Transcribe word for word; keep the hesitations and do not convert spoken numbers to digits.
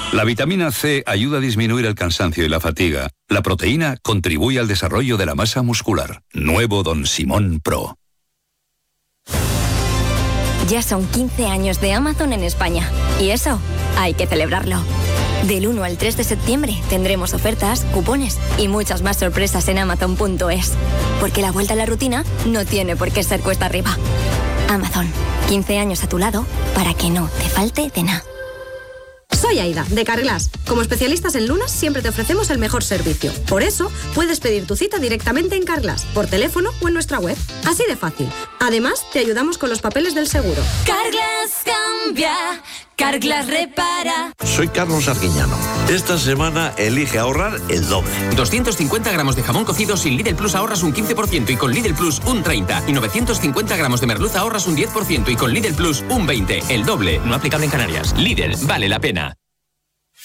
La vitamina C ayuda a disminuir el cansancio y la fatiga. La proteína contribuye al desarrollo de la masa muscular. Nuevo Don Simón Pro. Ya son quince años de Amazon en España. Y eso, hay que celebrarlo. Del uno al tres de septiembre tendremos ofertas, cupones y muchas más sorpresas en amazon punto es. Porque la vuelta a la rutina no tiene por qué ser cuesta arriba. Amazon, quince años a tu lado para que no te falte de nada. Soy Aida, de Carglass. Como especialistas en lunas, siempre te ofrecemos el mejor servicio. Por eso, puedes pedir tu cita directamente en Carglass, por teléfono o en nuestra web. Así de fácil. Además, te ayudamos con los papeles del seguro. Carglass cambia, Carglass repara. Soy Carlos Arguiñano. Esta semana elige ahorrar el doble. doscientos cincuenta gramos de jamón cocido sin Lidl Plus ahorras un quince por ciento y con Lidl Plus un treinta por ciento. Y novecientos cincuenta gramos de merluza ahorras un diez por ciento y con Lidl Plus un veinte por ciento. El doble. No aplicable en Canarias. Lidl, vale la pena.